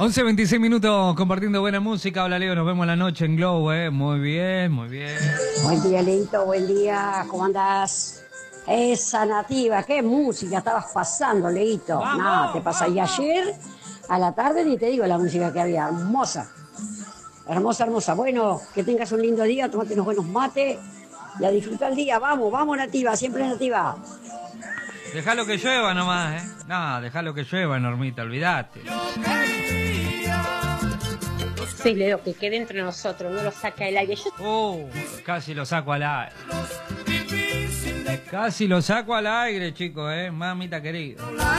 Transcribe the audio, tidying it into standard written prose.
11:26 minutos compartiendo buena música. Hola Leo, nos vemos la noche en Glow, Muy bien, muy bien. Buen día, Leito, buen día. ¿Cómo andás? Esa Nativa, qué música estabas pasando, Leito. Nada, te pasé ayer a la tarde, ni te digo la música que había. Hermosa. Hermosa, hermosa. Bueno, que tengas un lindo día, tomate unos buenos mates y a disfrutar el día. Vamos, vamos, Nativa, siempre Nativa. Dejalo que llueva nomás, No, dejalo que llueva, Normita, olvidate. Sí, Leo, que quede entre nosotros, no lo saque al aire. Casi lo saco al aire. Casi lo saco al aire, chicos, mamita querida.